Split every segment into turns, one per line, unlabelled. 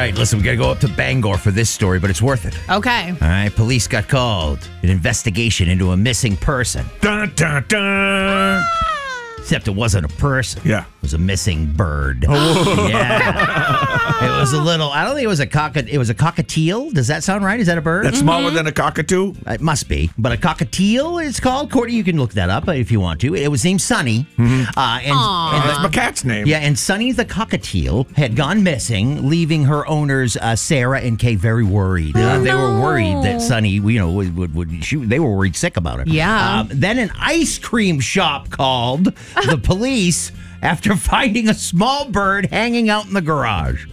right, listen, we got to go up to Bangor for this story, but it's worth it.
Okay.
All right, police got called. An investigation into a missing person.
Dun, dun, dun.
Except it wasn't a person.
Yeah.
It was a missing bird. Oh. Yeah. It was a little, I don't think it was it was a cockatiel. Does that sound right? Is that a bird?
That's smaller than a cockatoo?
It must be. But a cockatiel it's called. Courtney, you can look that up if you want to. It was named Sunny. And
That's my cat's name.
yeah, and Sunny the cockatiel had gone missing, leaving her owners, Sarah and Kay, very worried. They were worried that Sunny, would shoot. They were worried sick about her.
Yeah.
Then an ice cream shop called the police after finding a small bird hanging out in the garage.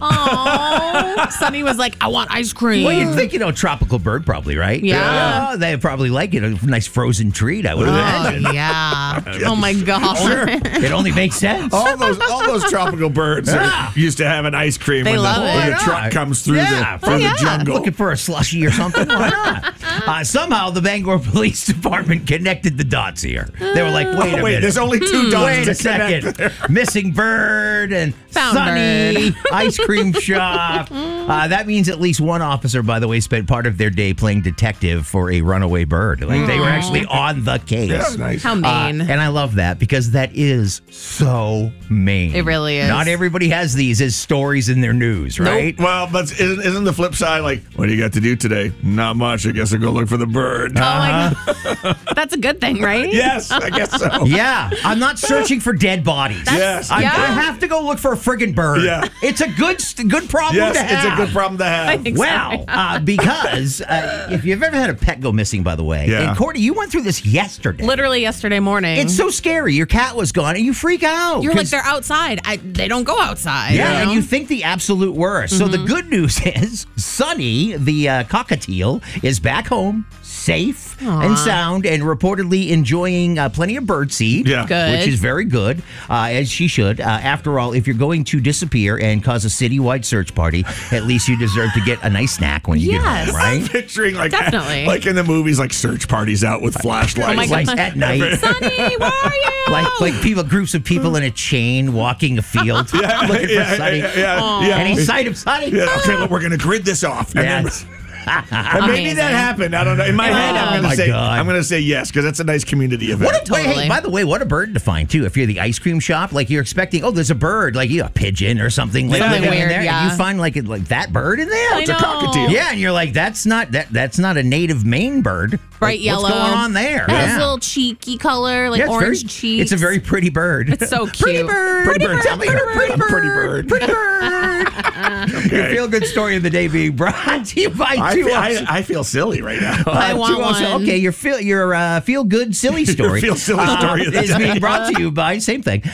Oh, Sunny was like, I want ice cream.
Well, you'd think, tropical bird probably, right?
Yeah.
They probably like it. A nice frozen treat, I would imagine.
Yeah. Oh, my gosh.
It only makes sense.
All those tropical birds that used to have an ice cream
They
when
love it.
the
Why
truck
not?
comes through
Yeah.
the jungle.
Looking for a slushie or something? Why not? Somehow the Bangor Police Department connected the dots here. They were like, wait a minute.
There's only two dots
Wait
to
a second.
connect.
Missing bird and
Found
Sunny ice cream shop. That means at least one officer, by the way, spent part of their day playing detective for a runaway bird. Like they were actually on the case.
Yeah, nice.
How mean.
And I love that because that is so mean.
It really is.
Not everybody has these as stories in their news, right?
Well, but isn't the flip side like, what do you got to do today? Not much. I guess I'll go look for the bird.
Oh, my God. That's a good thing, right?
Yes, I guess so.
Yeah, I'm not searching for dead bodies.
Yes.
I
Yeah.
have to go look for a friggin' bird.
Yeah.
It's a good problem
Yes,
to have.
it's a good problem to have.
Well, because if you've ever had a pet go missing, by the way,
Yeah.
and Courtney, you went through this yesterday.
Literally yesterday morning.
It's so scary. Your cat was gone, and you freak out.
You're like,
'cause-
they're outside. They don't go outside.
Yeah, and
know?
you think the absolute worst. So the good news is Sunny, the cockatiel, is back home, safe and sound, and reportedly enjoying plenty of birdseed,
Yeah.
Good.
which is very good, as she should. After all, if you're going to disappear and cause a citywide search party, at least you deserve to get a nice snack when you get
Yes.
home, right?
Picturing
Definitely.
like in the movies, like search parties out with flashlights.
Oh my
Like
God.
at night.
Sunny, where are you?
Like groups of people in a chain walking a field looking for Sunny.
Yeah.
Any sight of Sunny?
Yeah, okay, look, we're going to grid this off. And then-
Yes.
and maybe
Amazing.
that happened. I don't know. In my head, I'm
my
going
God.
to say yes because that's a nice community event.
What a, wait,
Totally.
hey, by the way, what a bird to find too. If you're the ice cream shop, like you're expecting, there's a bird, like a pigeon or something, like
Something
living in
weird,
there,
yeah.
and you find like that bird in there.
I
It's a
know.
cockatiel.
Yeah, and you're like, that's not a native Maine bird.
Bright
Like,
yellow.
What's going on there?
It has
Yeah.
a little cheeky color, like
Yeah, it's
orange
very-
cheeks.
It's a very pretty bird.
It's so cute.
Pretty bird.
Pretty bird.
Tell me you're a pretty bird.
Pretty bird.
Pretty bird. Your feel-good story of the day being brought to you by
I feel silly right now.
I want
207.
one.
Okay, your feel-good silly story.
Feel silly story of the
is
day.
being brought to you by same thing.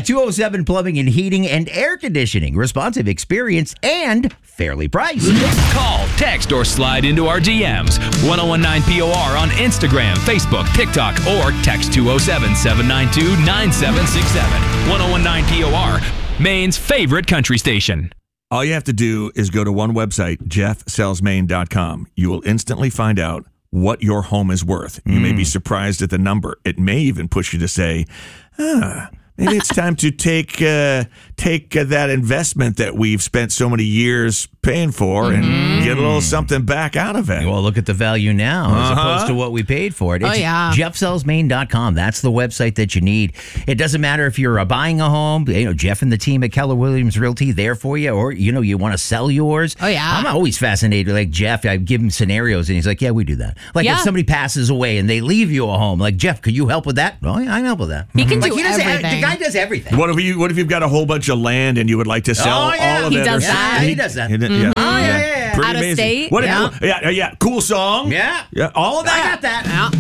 207 Plumbing and Heating and Air Conditioning, responsive experience and fairly priced.
Call, text, or slide into our DMs. 1019POR on Instagram, Facebook, TikTok, or text 207-792-9767. 1019POR, Maine's favorite country station.
All you have to do is go to one website, jeffsellsmaine.com. You will instantly find out what your home is worth. You may be surprised at the number. It may even push you to say, maybe it's time to take that investment that we've spent so many years paying for and get a little something back out of it.
Well, look at the value now as opposed to what we paid for it. It's
yeah.
JeffSellsMaine.com. That's the website that you need. It doesn't matter if you're buying a home. Jeff and the team at Keller Williams Realty there for you, or you want to sell yours.
Oh, yeah.
I'm always fascinated. Like Jeff, I give him scenarios, and he's like, "Yeah, we do that." Like
Yeah.
if somebody passes away and they leave you a home, like Jeff, could you help with that? Oh, yeah, I can help with that.
He can
Like,
do
does
everything.
The guy does everything.
What if you've got a whole bunch of land and you would like to sell
Oh, yeah.
all of
He
it?
does
or
that.
something?
He does that.
Yeah.
Oh, yeah.
Pretty
Out of
amazing.
state,
What?
yeah.
Yeah. Cool song.
Yeah.
Yeah. All of that.
I got that.
Yeah.